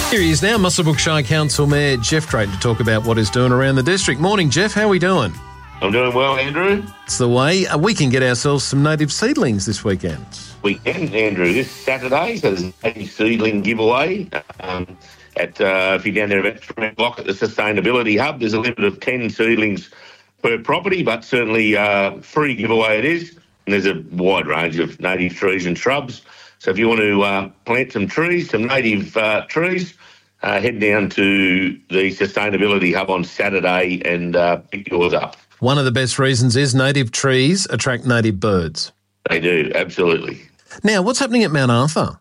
Here he is now, Muswellbrook Shire Council Mayor Jeff Drayton to talk about what he's doing around the district. Morning, Jeff. How are we doing? I'm doing well, Andrew. It's the way. We can get ourselves some native seedlings this weekend. We can, Andrew. This Saturday, so there's a native seedling giveaway. If you're down there about 3 o'clock at the Sustainability Hub, there's a limit of 10 seedlings per property, but certainly free giveaway it is. And there's a wide range of native trees and shrubs. So if you want to plant some trees, some native trees, head down to the Sustainability Hub on Saturday and pick yours up. One of the best reasons is native trees attract native birds. They do, absolutely. Now, what's happening at Mount Arthur?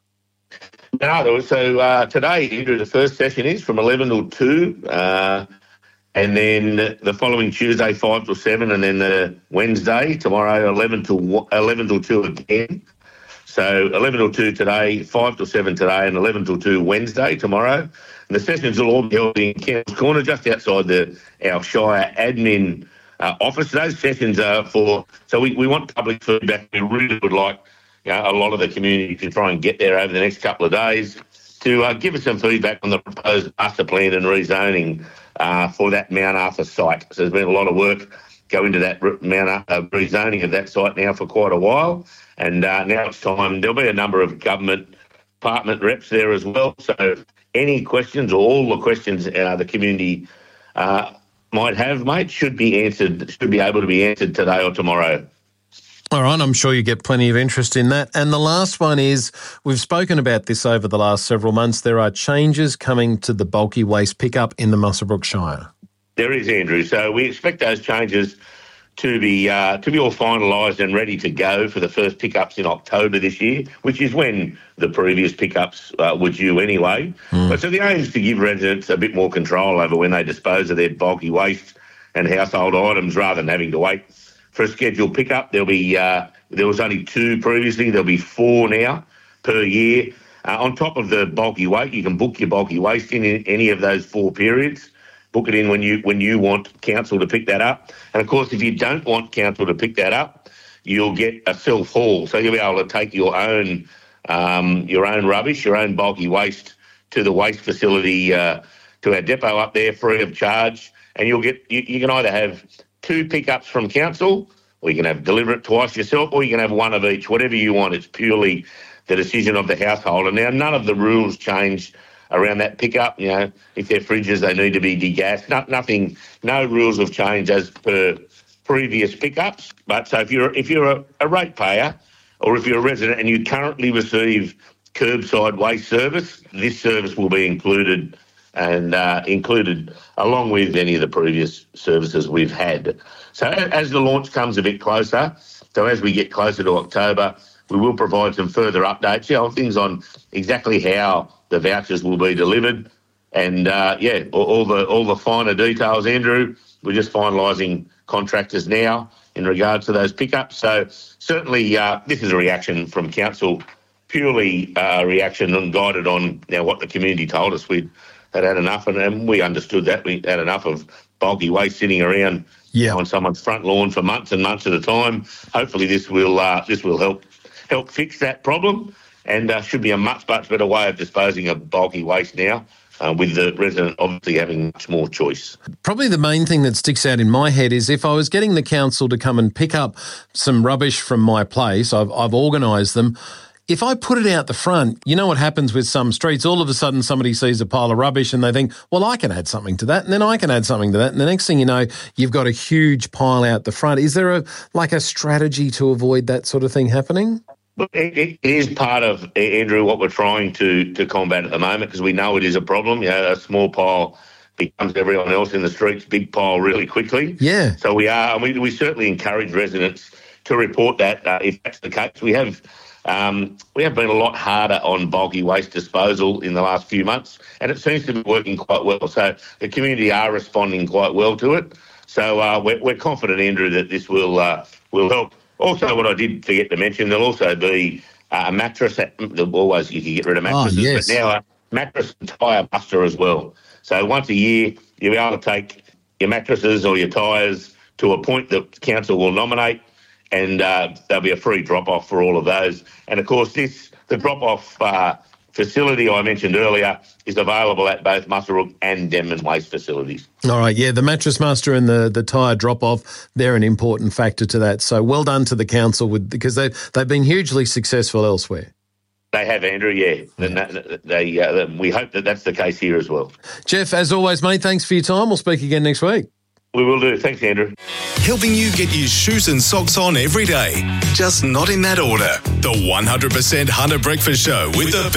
So today, Andrew, the first session is from 11 till 2, and then the following Tuesday, 5 till 7, and then the Wednesday, tomorrow, 11 till 2 again. So 11 till 2 today, 5 till 7 today, and 11 till 2 Wednesday, tomorrow. And the sessions will all be held in Council's Corner, just outside our Shire admin office. Those sessions are so we want public feedback. We really would like a lot of the community to try and get there over the next couple of days to give us some feedback on the proposed master plan and rezoning for that Mount Arthur site. So there's been a lot of work go into that rezoning of that site now for quite a while. And now it's time. There'll be a number of government department reps there as well. So any questions or all the questions the community might have, mate, should be able to be answered today or tomorrow. All right, I'm sure you get plenty of interest in that. And the last one is, we've spoken about this over the last several months, there are changes coming to the bulky waste pickup in the Muswellbrook Shire. There is, Andrew. So we expect those changes to be all finalised and ready to go for the first pickups in October this year, which is when the previous pickups were due anyway. But so the aim is to give residents a bit more control over when they dispose of their bulky waste and household items rather than having to wait for a scheduled pickup. There was only 2 previously. There'll be 4 now per year. On top of the bulky waste, you can book your bulky waste in any of those 4 periods. Book it in when you want council to pick that up. And, of course, if you don't want council to pick that up, you'll get a self-haul. So you'll be able to take your own rubbish, your own bulky waste to the waste facility, to our depot up there free of charge. And you can either have 2 pickups from council, or you can deliver it twice yourself, or you can have 1 of each, whatever you want. It's purely the decision of the household. And now none of the rules change around that pickup. If they're fridges, they need to be degassed. No rules have changed as per previous pickups. But so if you're a ratepayer, or if you're a resident and you currently receive curbside waste service, this service will be included along with any of the previous services we've had. So as the launch comes a bit closer, so as we get closer to October, we will provide some further updates, things on exactly how the vouchers will be delivered, and all the finer details, Andrew. We're just finalising contractors now in regards to those pickups. So certainly this is a reaction from council, purely a reaction and guided on what the community told us they'd had enough, and we understood that we had enough of bulky waste sitting around on someone's front lawn for months and months at a time. Hopefully this will help fix that problem, and should be a much better way of disposing of bulky waste now, with the resident obviously having much more choice. Probably the main thing that sticks out in my head is if I was getting the council to come and pick up some rubbish from my place, I've organised them. If I put it out the front, you know what happens with some streets, all of a sudden somebody sees a pile of rubbish and they think, well, I can add something to that, and then I can add something to that, and the next thing you know, you've got a huge pile out the front. Is there a strategy to avoid that sort of thing happening? Look, it is part of, Andrew, what we're trying to combat at the moment, because we know it is a problem. A small pile becomes everyone else in the streets, big pile really quickly. Yeah. So we we certainly encourage residents to report that if that's the case. We have been a lot harder on bulky waste disposal in the last few months, and it seems to be working quite well. So the community are responding quite well to it. So we're confident, Andrew, that this will help. Also, what I did forget to mention, there'll also be a mattress. Always you can get rid of mattresses, but now a mattress and tyre buster as well. So once a year, you'll be able to take your mattresses or your tyres to a point that council will nominate, and there'll be a free drop-off for all of those. And, of course, the drop-off facility I mentioned earlier is available at both Muswellbrook and Denman Waste facilities. All right, yeah, the Mattress Master and the tyre drop-off, they're an important factor to that. So well done to the council because they've been hugely successful elsewhere. They have, Andrew, yeah. And we hope that that's the case here as well. Jeff, as always, mate, thanks for your time. We'll speak again next week. We will do. Thanks, Andrew. Helping you get your shoes and socks on every day, just not in that order. The 100% Hunter Breakfast Show with the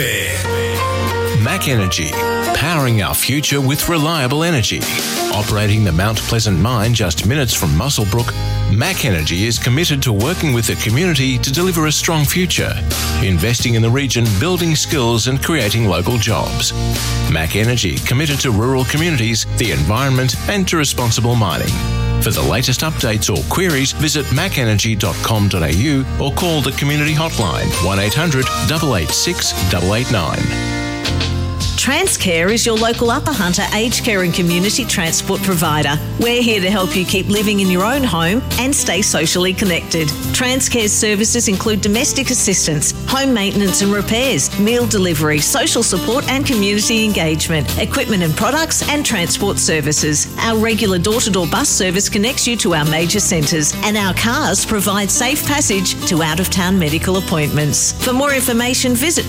Bear. Mac Energy, powering our future with reliable energy. Operating the Mount Pleasant mine just minutes from Muswellbrook, Mac Energy is committed to working with the community to deliver a strong future, investing in the region, building skills and creating local jobs. Mac Energy committed to rural communities, the environment and to responsible mining. For the latest updates or queries, visit macenergy.com.au or call the community hotline 1800 886 889. Transcare is your local Upper Hunter aged care and community transport provider. We're here to help you keep living in your own home and stay socially connected. Transcare's services include domestic assistance, home maintenance and repairs, meal delivery, social support and community engagement, equipment and products and transport services. Our regular door-to-door bus service connects you to our major centres and our cars provide safe passage to out-of-town medical appointments. For more information, visit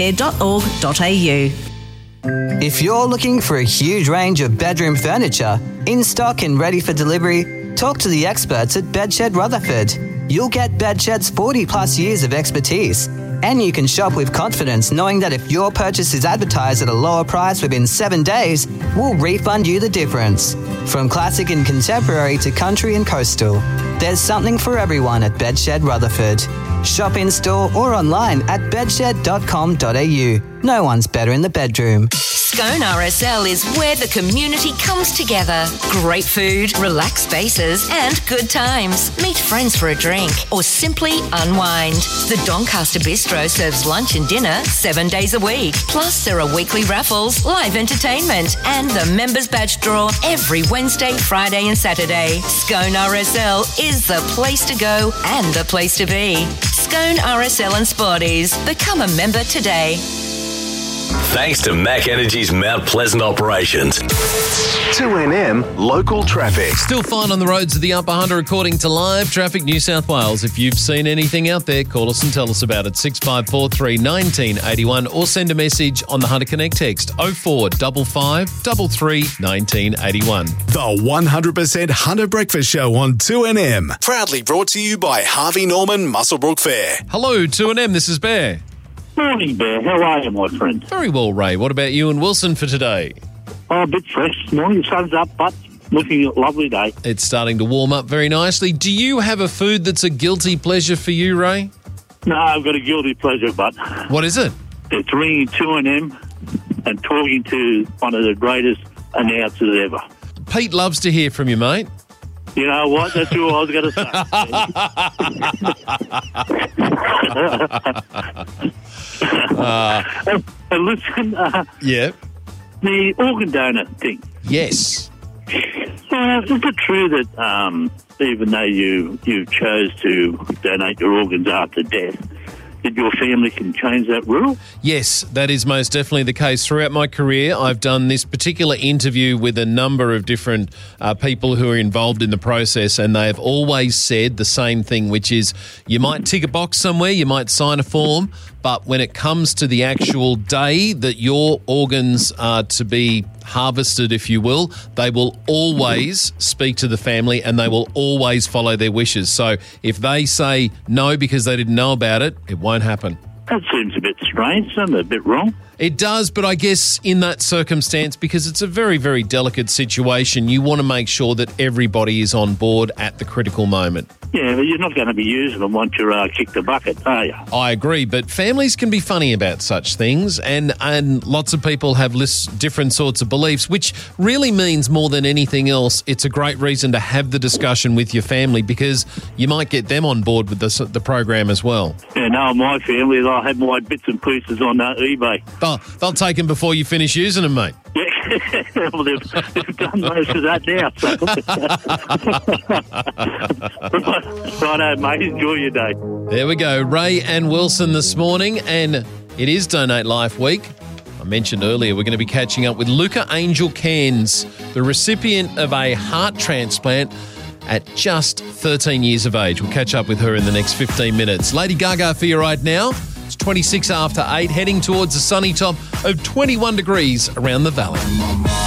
transcare.org.au. If you're looking for a huge range of bedroom furniture, in stock and ready for delivery, talk to the experts at Bedshed Rutherford. You'll get Bedshed's 40 plus years of expertise, and you can shop with confidence knowing that if your purchase is advertised at a lower price within 7 days, we'll refund you the difference. From classic and contemporary to country and coastal, there's something for everyone at Bedshed Rutherford. Shop in store or online at bedshed.com.au. No one's better in the bedroom. Scone RSL is where the community comes together. Great food, relaxed spaces and good times. Meet friends for a drink or simply unwind. The Doncaster Bistro serves lunch and dinner 7 days a week. Plus there are weekly raffles, live entertainment and the members badge draw every Wednesday, Friday and Saturday. Scone RSL is the place to go and the place to be. Scone RSL and Sporties. Become a member today. Thanks to Mac Energy's Mount Pleasant operations. 2NM Local Traffic. Still fine on the roads of the Upper Hunter according to Live Traffic New South Wales. If you've seen anything out there, call us and tell us about it. 6543 1981 or send a message on the Hunter Connect text 0455 33 1981. The 100% Hunter Breakfast Show on 2NM. Proudly brought to you by Harvey Norman Muswellbrook Fair. Hello, 2NM, this is Bear. Morning, Bear. How are you, my friend? Very well, Ray. What about you and Wilson for today? Oh, a bit fresh this morning. The sun's up, but looking a lovely day. It's starting to warm up very nicely. Do you have a food that's a guilty pleasure for you, Ray? No, I've got a guilty pleasure, but What is it? it's ringing 2NM and talking to one of the greatest announcers ever. Pete loves to hear from you, mate. You know what? That's who I was going to say. And listen, Yeah. the organ donor thing. Yes. Is it true that even though you chose to donate your organs after death, that your family can change that rule? Yes, that is most definitely the case. Throughout my career, I've done this particular interview with a number of different people who are involved in the process, and they have always said the same thing, which is you might tick a box somewhere, you might sign a form, but when it comes to the actual day that your organs are to be harvested, if you will, they will always speak to the family and they will always follow their wishes. So if they say no because they didn't know about it, it won't happen. That seems a bit strange, isn't it? A bit wrong. It does, but I guess in that circumstance, because it's a very, very delicate situation, you want to make sure that everybody is on board at the critical moment. Yeah, but you're not going to be using them once you're kicked the bucket, are you? I agree, but families can be funny about such things, and lots of people have different sorts of beliefs, which really means more than anything else, it's a great reason to have the discussion with your family because you might get them on board with the program as well. Yeah, no, my family, I have my bits and pieces on eBay. They'll take them before you finish using them, mate. Yeah, well, they've done most of that now. So. Righto, mate. Enjoy your day. There we go. Ray and Wilson this morning. And It is Donate Life Week. I mentioned earlier we're going to be catching up with Luca Angel Cairns, the recipient of a heart transplant at just 13 years of age. We'll catch up with her in the next 15 minutes. Lady Gaga for you right now. It's 26 after 8, heading towards a sunny top of 21 degrees around the valley.